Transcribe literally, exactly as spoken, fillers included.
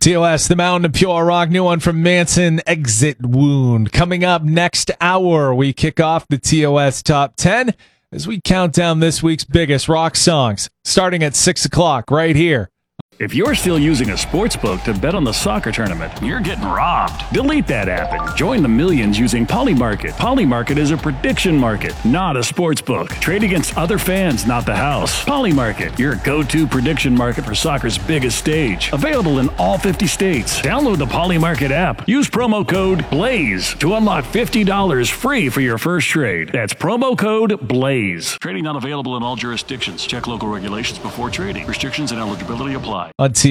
T O S, the Mountain of Pure Rock, new one from Manson, Exit Wound. Coming up next hour, we kick off the T O S Top ten as we count down this week's biggest rock songs, starting at six o'clock right here. If you're still using a sportsbook to bet on the soccer tournament, you're getting robbed. Delete that app and join the millions using Polymarket. Polymarket is a prediction market, not a sportsbook. Trade against other fans, not the house. Polymarket, your go-to prediction market for soccer's biggest stage. Available in all fifty states. Download the Polymarket app. Use promo code BLAZE to unlock fifty dollars free for your first trade. That's promo code BLAZE. Trading not available in all jurisdictions. Check local regulations before trading. Restrictions and eligibility apply. On T